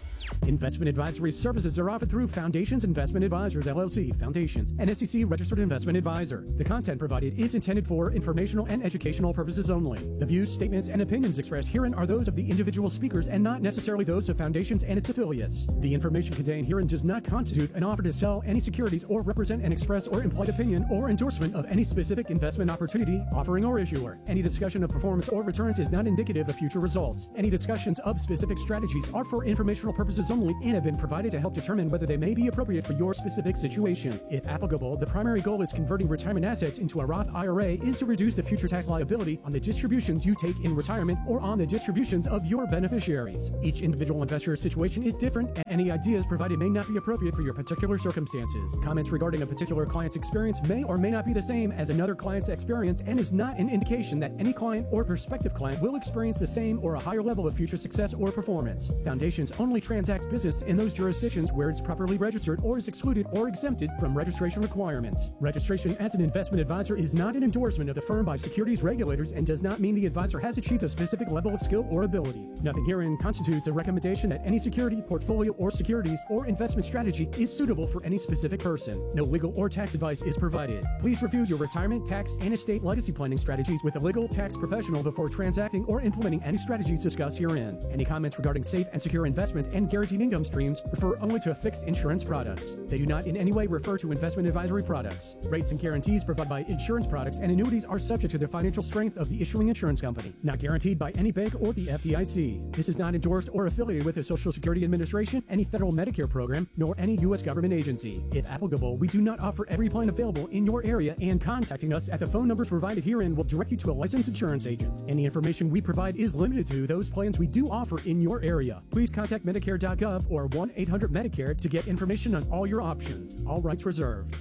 Investment advisory services are offered through Foundations Investment Advisors, LLC, Foundations, an SEC registered investment advisor. The content provided is intended for informational and educational purposes only. The views, statements, and opinions expressed herein are those of the individual speakers and not necessarily those of Foundations and its affiliates. The information contained herein does not constitute an offer to sell any securities or represent an express or implied opinion or endorsement of any specific investment opportunity, offering, or issuer. Any discussion of performance or returns is not indicative of future results. Any discussions of specific strategies are for informational purposes only and have been provided to help determine whether they may be appropriate for your specific situation. If applicable, the primary goal is converting retirement assets into a Roth IRA is to reduce the future tax liability on the distributions you take in retirement or on the distributions of your beneficiaries. Each individual investor's situation is different, and any ideas provided may not be appropriate for your particular circumstances. Comments regarding a particular client's experience may or may not be the same as another client's experience and is not an indication that any client or prospective client will experience the same or a higher level of future success or performance. Foundations only transacts business in those jurisdictions where it's properly registered or is excluded or exempted from registration requirements. Registration as an investment advisor is not an endorsement of the firm by securities regulators and does not mean the advisor has achieved a specific level of skill or ability. Nothing herein constitutes a recommendation that any security, portfolio, or securities or investment strategy is suitable for any specific person. No legal or tax advice is provided. Please review your retirement, tax, and estate legacy planning strategies with a legal tax professional before transacting or implementing any strategies discussed herein. Any comments regarding safe and secure investments and guaranteed income streams refer only to fixed insurance products. They do not in any way refer to investment advisory products. Rates and guarantees provided by insurance products and annuities are subject to the financial strength of the issuing insurance company, not guaranteed by any bank or the FDIC. This is not endorsed or affiliated with the Social Security Administration, any federal Medicare program, nor any U.S. government agency. If applicable, we do not offer every plan available in your area, and contacting us at the phone numbers provided herein will direct you to a licensed insurance agent. Any information we provide is limited to those plans we do offer in your area. Please contact Medicare.gov or 1-800-MEDICARE to get information on all your options. All rights reserved.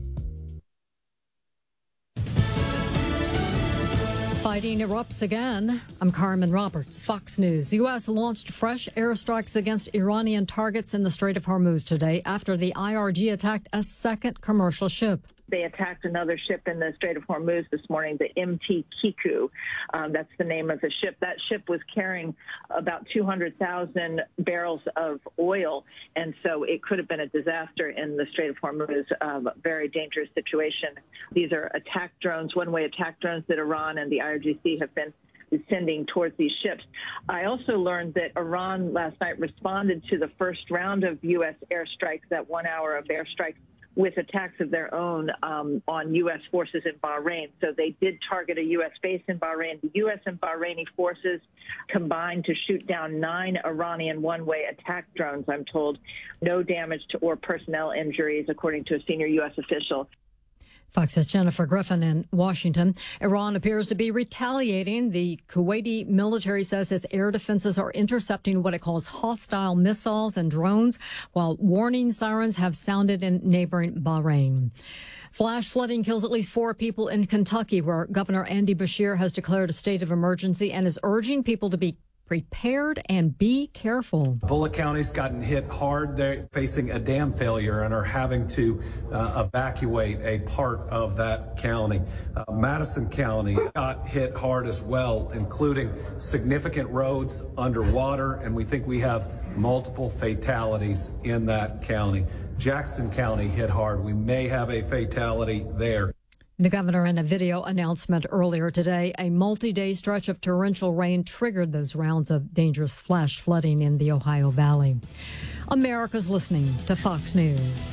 Fighting erupts again. I'm Carmen Roberts, Fox News. The U.S. launched fresh airstrikes against Iranian targets in the Strait of Hormuz today after the IRG attacked a second commercial ship. They attacked another ship in the Strait of Hormuz this morning, the MT Kiku. That's the name of the ship. That ship was carrying about 200,000 barrels of oil, and so it could have been a disaster in the Strait of Hormuz, a very dangerous situation. These are attack drones, one-way attack drones that Iran and the IRGC have been sending towards these ships. I also learned that Iran last night responded to the first round of U.S. airstrikes, that 1 hour of airstrikes, with attacks of their own on U.S. forces in Bahrain. So they did target a U.S. base in Bahrain. The U.S. and Bahraini forces combined to shoot down 9 Iranian one-way attack drones, I'm told. No damage to or personnel injuries, according to a senior U.S. official. Fox's Jennifer Griffin in Washington. Iran appears to be retaliating. The Kuwaiti military says its air defenses are intercepting what it calls hostile missiles and drones, while warning sirens have sounded in neighboring Bahrain. Flash flooding kills at least 4 people in Kentucky, where Governor Andy Beshear has declared a state of emergency and is urging people to be prepared and be careful. Bullitt County's gotten hit hard. They're facing a dam failure and are having to evacuate a part of that county. Madison County got hit hard as well, including significant roads underwater, and we think we have multiple fatalities in that county. Jackson County hit hard. We may have a fatality there. The governor, in a video announcement earlier today, a multi-day stretch of torrential rain triggered those rounds of dangerous flash flooding in the Ohio Valley. America's listening to Fox News.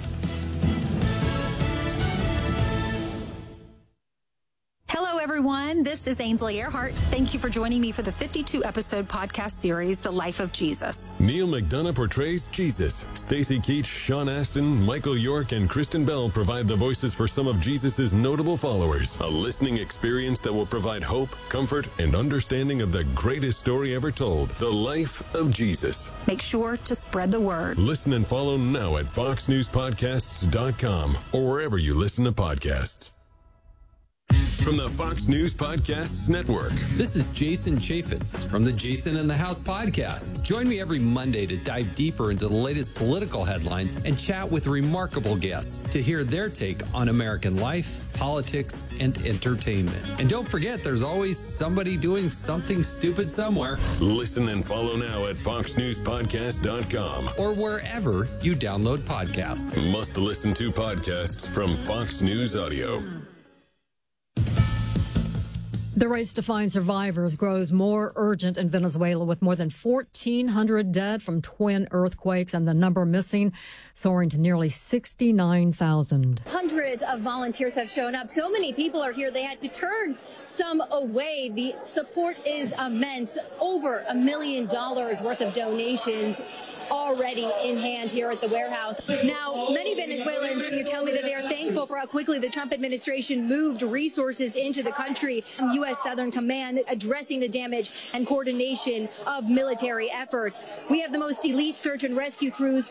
Hello, everyone. This is Ainsley Earhart. Thank you for joining me for the 52-episode podcast series, The Life of Jesus. Neil McDonough portrays Jesus. Stacy Keach, Sean Astin, Michael York, and Kristen Bell provide the voices for some of Jesus's notable followers. A listening experience that will provide hope, comfort, and understanding of the greatest story ever told, The Life of Jesus. Make sure to spread the word. Listen and follow now at foxnewspodcasts.com or wherever you listen to podcasts. from the Fox News Podcasts Network. This is Jason Chaffetz from the Jason in the House podcast. Join me every Monday to dive deeper into the latest political headlines and chat with remarkable guests to hear their take on American life, politics, and entertainment. And don't forget, there's always somebody doing something stupid somewhere. Listen and follow now at foxnewspodcast.com or wherever you download podcasts. Must listen to podcasts from Fox News Audio. The race to find survivors grows more urgent in Venezuela, with more than 1,400 dead from twin earthquakes and the number missing soaring to nearly 69,000. Hundreds of volunteers have shown up. So many people are here, they had to turn some away. The support is immense. Over $1 million worth of donations already in hand here at the warehouse. Now, many Venezuelans here tell me that they are thankful for how quickly the Trump administration moved resources into the country. U.S. Southern Command addressing the damage and coordination of military efforts. We have the most elite search and rescue crews